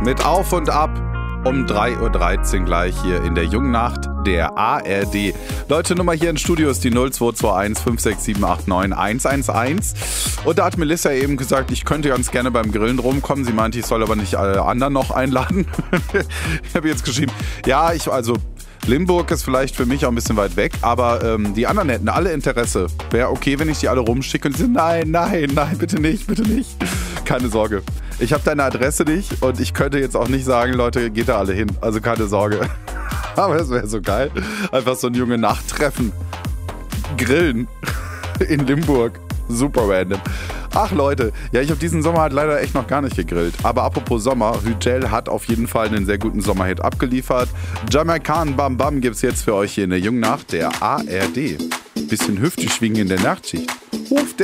mit Auf und Ab um 3.13 Uhr gleich hier in der Jungnacht der ARD. Leute, Nummer hier im Studio ist die 0221 56789 111. Und da hat Melissa eben gesagt, ich könnte ganz gerne beim Grillen rumkommen. Sie meinte, ich soll aber nicht alle anderen noch einladen. Ich habe jetzt geschrieben, ja, Limburg ist vielleicht für mich auch ein bisschen weit weg, aber die anderen hätten alle Interesse. Wäre okay, wenn ich die alle rumschicke und sie sagen, nein, bitte nicht. Keine Sorge. Ich habe deine Adresse nicht und ich könnte jetzt auch nicht sagen, Leute, geht da alle hin. Also keine Sorge. Aber es wäre so geil. Einfach so ein junge Nachttreffen. Grillen in Limburg. Super random. Ach Leute, ja, ich habe diesen Sommer halt leider echt noch gar nicht gegrillt. Aber apropos Sommer, Hügel hat auf jeden Fall einen sehr guten Sommerhit abgeliefert. Jamaican Bam Bam gibt's jetzt für euch hier in der Jungnacht der ARD. Bisschen hüftig schwingen in der Nachtschicht. Ruft